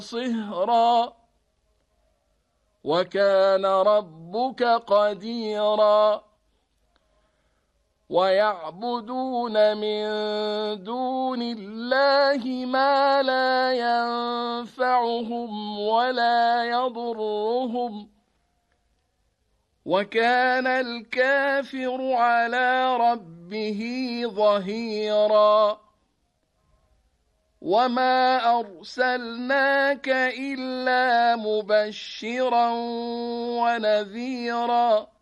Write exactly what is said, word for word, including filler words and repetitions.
صهرا وكان ربك قديرا ويعبدون من دون الله ما لا ينفعهم ولا يضرهم وكان الكافر على ربه ظهيرا وما أرسلناك إلا مبشرا ونذيرا